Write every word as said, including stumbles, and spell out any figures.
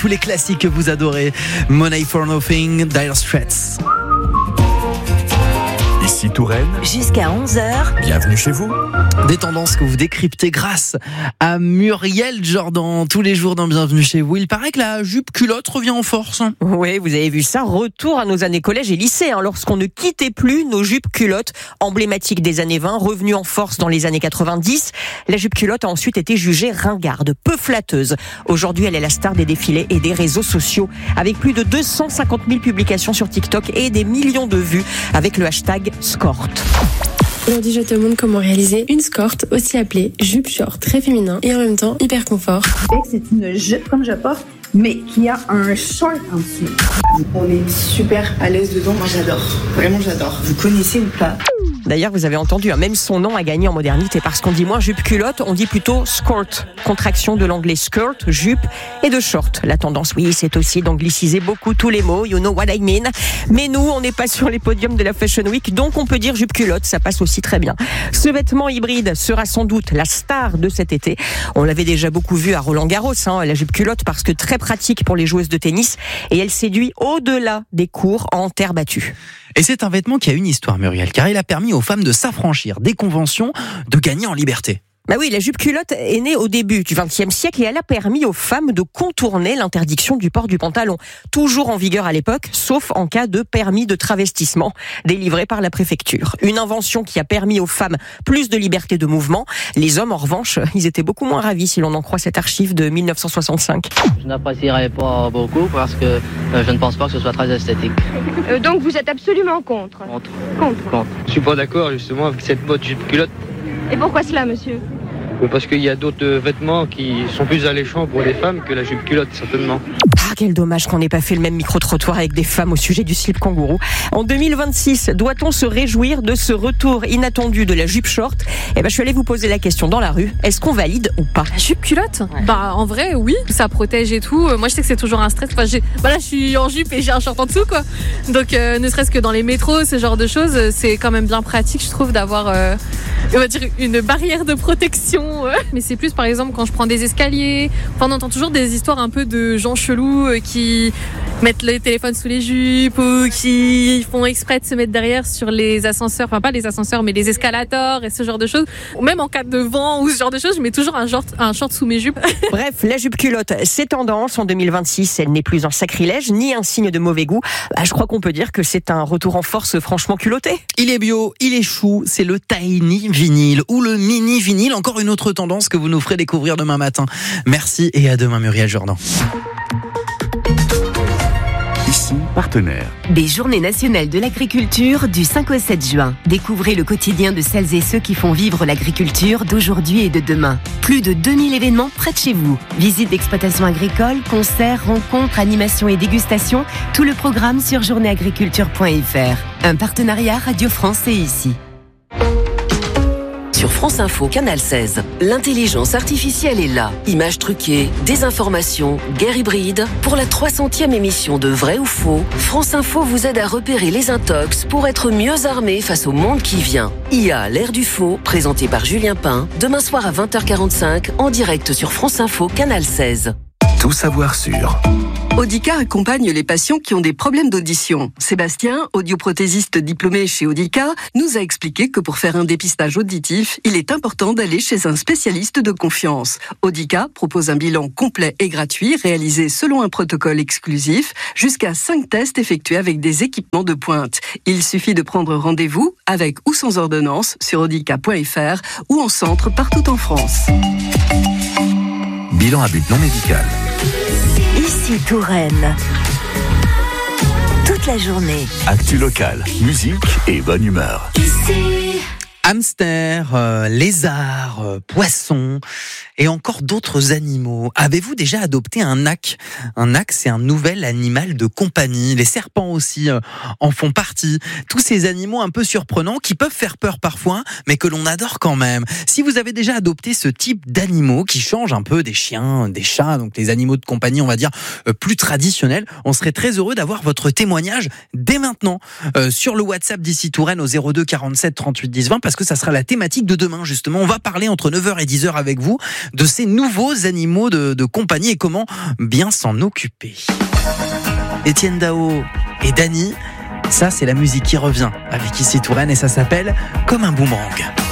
Tous les classiques que vous adorez. Money for Nothing, Dire Straits. Ici Touraine. Jusqu'à onze heures. Bienvenue chez vous. Des tendances que vous décryptez grâce à Muriel Jordan. Tous les jours dans Bienvenue chez vous. Il paraît que la jupe culotte revient en force. Oui, vous avez vu ça. Retour à nos années collège et lycée, hein, lorsqu'on ne quittait plus nos jupes culottes, emblématiques des années vingt, revenues en force dans les années quatre-vingt-dix. La jupe culotte a ensuite été jugée ringarde, peu flatteuse. Aujourd'hui, elle est la star des défilés et des réseaux sociaux, avec plus de deux cent cinquante mille publications sur TikTok et des millions de vues avec le hashtag Skort. Aujourd'hui, je te montre comment réaliser une skort, aussi appelée jupe short, très féminin et en même temps hyper confort. C'est une jupe comme je porte, mais qui a un short en dessous. On est super à l'aise dedans, moi j'adore, vraiment j'adore. Vous connaissez ou pas ? D'ailleurs, vous avez entendu, hein, même son nom a gagné en modernité parce qu'on dit moins jupe culotte, on dit plutôt skort, contraction de l'anglais skirt, jupe et de short. La tendance, oui, c'est aussi d'angliciser beaucoup tous les mots, you know what I mean. Mais nous, on n'est pas sur les podiums de la Fashion Week, donc on peut dire jupe culotte, ça passe aussi très bien. Ce vêtement hybride sera sans doute la star de cet été. On l'avait déjà beaucoup vu à Roland-Garros, hein, la jupe culotte, parce que très pratique pour les joueuses de tennis et elle séduit au-delà des cours en terre battue. Et c'est un vêtement qui a une histoire, Muriel, car il a permis aux femmes de s'affranchir des conventions, de gagner en liberté. Bah oui, la jupe culotte est née au début du vingtième siècle et elle a permis aux femmes de contourner l'interdiction du port du pantalon. Toujours en vigueur à l'époque, sauf en cas de permis de travestissement délivré par la préfecture. Une invention qui a permis aux femmes plus de liberté de mouvement. Les hommes, en revanche, ils étaient beaucoup moins ravis si l'on en croit cette archive de dix-neuf cent soixante-cinq. Je n'apprécierais pas beaucoup parce que euh, je ne pense pas que ce soit très esthétique. Euh, donc vous êtes absolument contre ? Contre. Contre. Contre. Je suis pas d'accord justement avec cette mode jupe culotte. Et pourquoi cela, monsieur ? Parce qu'il y a d'autres vêtements qui sont plus alléchants pour les femmes que la jupe culotte, certainement. Ah, quel dommage qu'on n'ait pas fait le même micro-trottoir avec des femmes au sujet du slip kangourou. En deux mille vingt-six, doit-on se réjouir de ce retour inattendu de la jupe short ? Eh ben, je suis allée vous poser la question dans la rue. Est-ce qu'on valide ou pas ? La jupe culotte ? Ouais. Bah, en vrai, oui. Ça protège et tout. Moi, je sais que c'est toujours un stress. Enfin, j'ai... Bah là, je suis en jupe et j'ai un short en dessous, quoi. Donc, euh, ne serait-ce que dans les métros, ce genre de choses, c'est quand même bien pratique, je trouve, d'avoir, euh, on va dire, une barrière de protection. Ouais. Mais c'est plus, par exemple, quand je prends des escaliers. Enfin, on entend toujours des histoires un peu de gens chelous euh, qui mettent le téléphone sous les jupes ou qui font exprès de se mettre derrière sur les ascenseurs. Enfin, pas les ascenseurs, mais les escalators et ce genre de choses. Ou même en cas de vent ou ce genre de choses, je mets toujours un short, un short sous mes jupes. Bref, la jupe culotte, c'est tendance. En deux mille vingt-six, elle n'est plus un sacrilège ni un signe de mauvais goût. Bah, je crois qu'on peut dire que c'est un retour en force franchement culotté. Il est bio, il est chou, c'est le tiny vinyle ou le mini vinyle. Encore une autre tendance que vous nous ferez découvrir demain matin. Merci et à demain, Muriel Jordan. Ici, partenaire. Des Journées nationales de l'agriculture du cinq au sept juin. Découvrez le quotidien de celles et ceux qui font vivre l'agriculture d'aujourd'hui et de demain. Plus de deux mille événements près de chez vous. Visites d'exploitation agricole, concerts, rencontres, animations et dégustations. Tout le programme sur journée agriculture point f r. Un partenariat Radio France et ici. Sur France Info, Canal seize. L'intelligence artificielle est là. Images truquées, désinformation, guerre hybride. Pour la trois centième émission de Vrai ou Faux, France Info vous aide à repérer les intox pour être mieux armé face au monde qui vient. I A, l'ère du faux, présenté par Julien Pain, demain soir à vingt heures quarante-cinq, en direct sur France Info, Canal seize. Tout savoir sur... Audica accompagne les patients qui ont des problèmes d'audition. Sébastien, audioprothésiste diplômé chez Audica, nous a expliqué que pour faire un dépistage auditif, il est important d'aller chez un spécialiste de confiance. Audica propose un bilan complet et gratuit, réalisé selon un protocole exclusif, jusqu'à cinq tests effectués avec des équipements de pointe. Il suffit de prendre rendez-vous, avec ou sans ordonnance, sur audica point f r ou en centre partout en France. Bilan à but non médical. Ici Touraine. Toute la journée. Actu locale, musique et bonne humeur. Ici. Hamster, euh, lézard, euh, poisson et encore d'autres animaux. Avez-vous déjà adopté un nac ? Un nac, c'est un nouvel animal de compagnie. Les serpents aussi euh, en font partie. Tous ces animaux un peu surprenants qui peuvent faire peur parfois, mais que l'on adore quand même. Si vous avez déjà adopté ce type d'animaux qui changent un peu des chiens, des chats, donc les animaux de compagnie, on va dire, euh, plus traditionnels, on serait très heureux d'avoir votre témoignage dès maintenant euh, sur le WhatsApp d'Ici Touraine au zéro deux quarante-sept trente-huit dix vingt parce que que ça sera la thématique de demain justement. On va parler entre neuf heures et dix heures avec vous de ces nouveaux animaux de, de compagnie et comment bien s'en occuper. Étienne Dao et Dany, ça c'est la musique qui revient avec Ici Touraine et ça s'appelle Comme un boomerang.